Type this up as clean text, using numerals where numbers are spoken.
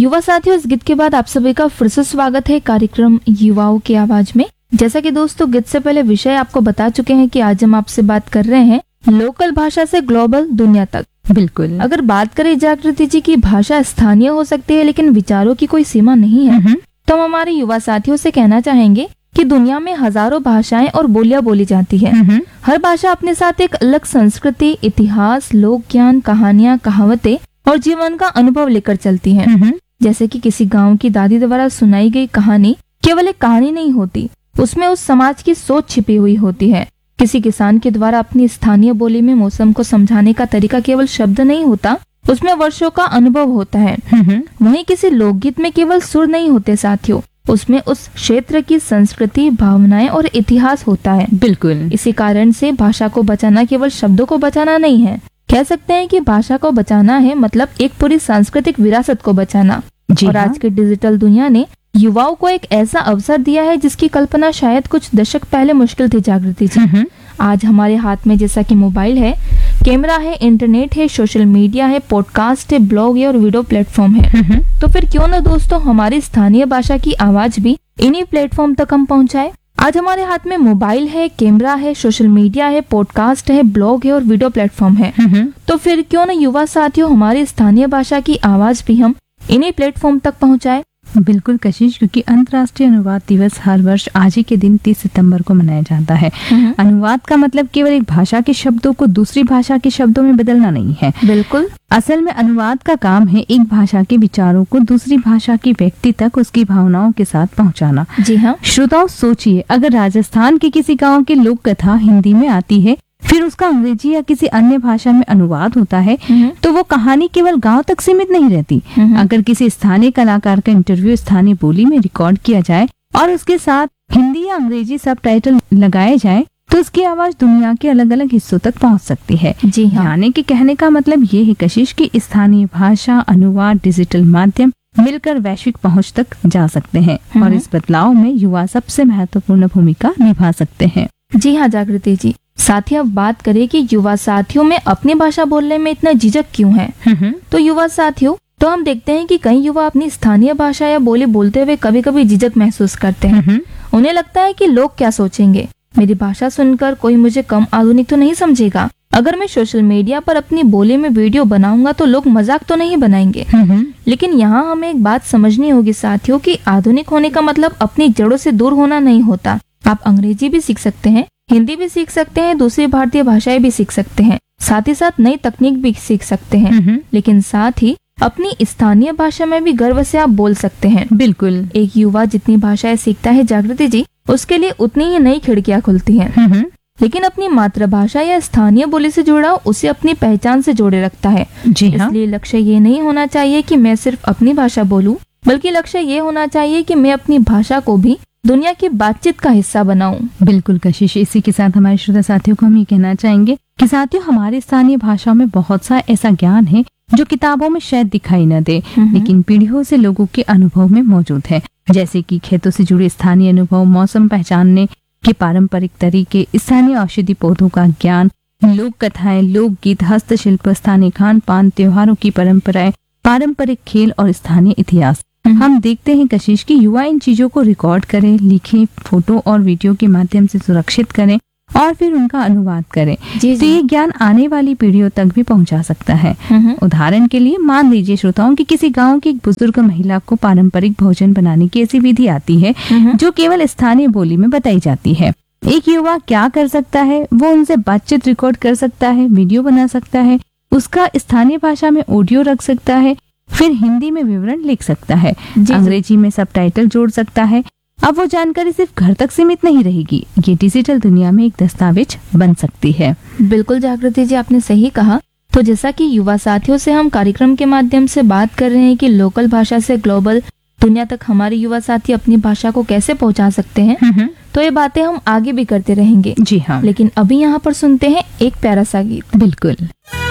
युवा साथियों, इस गीत के बाद आप सभी का फिर से स्वागत है कार्यक्रम युवाओं की आवाज में। जैसा कि दोस्तों गीत से पहले विषय आपको बता चुके हैं कि आज हम आपसे बात कर रहे हैं लोकल भाषा से ग्लोबल दुनिया तक। बिल्कुल। अगर बात करें जागृति जी की भाषा स्थानीय हो सकती है लेकिन विचारों की कोई सीमा नहीं है, तो हम हमारे युवा साथियों से कहना चाहेंगे कि दुनिया में हजारों भाषाएं और बोलियां बोली जाती है। हर भाषा अपने साथ एक अलग संस्कृति, इतिहास, लोक ज्ञान, कहानियां, कहावतें और जीवन का अनुभव लेकर चलती है। जैसे कि किसी गांव की दादी द्वारा सुनाई गई कहानी केवल एक कहानी नहीं होती, उसमें उस समाज की सोच छिपी हुई होती है। किसी किसान के द्वारा अपनी स्थानीय बोली में मौसम को समझाने का तरीका केवल शब्द नहीं होता, उसमें वर्षों का अनुभव होता है। वहीं किसी लोकगीत में केवल सुर नहीं होते साथियों, उसमें उस क्षेत्र की संस्कृति, भावनाएं और इतिहास होता है। बिल्कुल। इसी कारण से भाषा को बचाना केवल शब्दों को बचाना नहीं है, कह सकते हैं कि भाषा को बचाना है मतलब एक पूरी सांस्कृतिक विरासत को बचाना। और आज की डिजिटल दुनिया ने युवाओं को एक ऐसा अवसर दिया है जिसकी कल्पना शायद कुछ दशक पहले मुश्किल थी। जागृति जी, आज हमारे हाथ में जैसा कि मोबाइल है, कैमरा है, इंटरनेट है, सोशल मीडिया है, पॉडकास्ट है, ब्लॉग है और वीडियो प्लेटफॉर्म है। तो फिर क्यों न दोस्तों हमारी स्थानीय भाषा की आवाज भी इन्हीं प्लेटफॉर्म तक हम पहुंचाए। आज हमारे हाथ में मोबाइल है, कैमरा है, सोशल मीडिया है, पॉडकास्ट है, ब्लॉग है और वीडियो प्लेटफॉर्म है। तो फिर क्यों न युवा साथियों हमारी स्थानीय भाषा की आवाज भी हम इन्हीं प्लेटफॉर्म तक पहुंचाए। बिल्कुल कशिश, क्योंकि अंतर्राष्ट्रीय अनुवाद दिवस हर वर्ष आज ही के दिन 30 सितंबर को मनाया जाता है। अनुवाद का मतलब केवल एक भाषा के शब्दों को दूसरी भाषा के शब्दों में बदलना नहीं है। बिल्कुल। असल में अनुवाद का काम है एक भाषा के विचारों को दूसरी भाषा के व्यक्ति तक उसकी भावनाओं के साथ पहुंचाना। जी हाँ। श्रोताओं सोचिए, अगर राजस्थान के किसी गाँव की लोक कथा हिंदी में आती है, फिर उसका अंग्रेजी या किसी अन्य भाषा में अनुवाद होता है, तो वो कहानी केवल गांव तक सीमित नहीं रहती। अगर किसी स्थानीय कलाकार का इंटरव्यू स्थानीय बोली में रिकॉर्ड किया जाए और उसके साथ हिंदी या अंग्रेजी सबटाइटल लगाए जाए, तो उसकी आवाज दुनिया के अलग अलग हिस्सों तक पहुंच सकती है। जी हाँ। यानी कि कहने का मतलब ये है कशिश की स्थानीय भाषा, अनुवाद, डिजिटल माध्यम मिलकर वैश्विक पहुंच तक जा सकते हैं और इस बदलाव में युवा सबसे महत्वपूर्ण भूमिका निभा सकते हैं। जी हाँ जागृति जी, साथ ही अब बात करें कि युवा साथियों में अपनी भाषा बोलने में इतना झिझक क्यों है। तो युवा साथियों, तो हम देखते हैं कि कई युवा अपनी स्थानीय भाषा या बोली बोलते हुए कभी कभी झिझक महसूस करते हैं। उन्हें लगता है कि लोग क्या सोचेंगे, मेरी भाषा सुनकर कोई मुझे कम आधुनिक तो नहीं समझेगा, अगर मैं सोशल मीडिया पर अपनी बोली में वीडियो बनाऊंगा तो लोग मजाक तो नहीं बनाएंगे। लेकिन यहाँ हमें एक बात समझनी होगी साथियों कि आधुनिक होने का मतलब अपनी जड़ों से दूर होना नहीं होता। आप अंग्रेजी भी सीख सकते हैं, हिंदी भी सीख सकते हैं, दूसरी भारतीय भाषाएं भी सीख सकते हैं, साथ ही साथ नई तकनीक भी सीख सकते हैं, लेकिन साथ ही अपनी स्थानीय भाषा में भी गर्व से आप बोल सकते हैं। बिल्कुल। एक युवा जितनी भाषाएं सीखता है जागृति जी, उसके लिए उतनी ही नई खिड़कियां खुलती हैं। लेकिन अपनी मातृभाषा या स्थानीय बोली से जुड़ा उसे अपनी पहचान से जोड़े रखता है। जी हाँ। इसलिए लक्ष्य ये नहीं होना चाहिए कि मैं सिर्फ अपनी भाषा बोलूं, बल्कि लक्ष्य ये होना चाहिए कि मैं अपनी भाषा को भी दुनिया की बातचीत का हिस्सा बनाऊं। बिल्कुल कशिश, इसी के साथ हमारे श्रोता साथियों को हम ये कहना चाहेंगे कि साथियों हमारी स्थानीय भाषा में बहुत सा ऐसा ज्ञान है जो किताबों में शायद दिखाई न दे, लेकिन पीढ़ियों से लोगों के अनुभव में मौजूद है। जैसे कि खेतों से जुड़े स्थानीय अनुभव, मौसम पहचानने के पारंपरिक तरीके, स्थानीय औषधि पौधों का ज्ञान, लोक कथाएं, लोकगीत, हस्तशिल्प, स्थानीय खान पान, त्योहारों की परंपराएं, पारंपरिक खेल और स्थानीय इतिहास। हम देखते हैं कशिश की युवा इन चीजों को रिकॉर्ड करें, लिखें, फोटो और वीडियो के माध्यम से सुरक्षित करें और फिर उनका अनुवाद करें। तो ये ज्ञान आने वाली पीढ़ियों तक भी पहुंचा सकता है। उदाहरण के लिए मान लीजिए श्रोताओं कि किसी गांव की एक बुजुर्ग महिला को पारंपरिक भोजन बनाने की ऐसी विधि आती है जो केवल स्थानीय बोली में बताई जाती है। एक युवा क्या कर सकता है, वो उनसे बातचीत रिकॉर्ड कर सकता है, वीडियो बना सकता है, उसका स्थानीय भाषा में ऑडियो रख सकता है, फिर हिंदी में विवरण लिख सकता है, अंग्रेजी में सबटाइटल जोड़ सकता है। अब वो जानकारी सिर्फ घर तक सीमित नहीं रहेगी, ये डिजिटल दुनिया में एक दस्तावेज बन सकती है। बिल्कुल जागृति जी, आपने सही कहा। तो जैसा कि युवा साथियों से हम कार्यक्रम के माध्यम से बात कर रहे हैं कि लोकल भाषा से ग्लोबल दुनिया तक हमारे युवा साथी अपनी भाषा को कैसे पहुंचा सकते हैं, तो ये बातें हम आगे भी करते रहेंगे। जी हाँ। लेकिन अभी यहाँ पर सुनते हैं एक प्यारा सा गीत। बिल्कुल।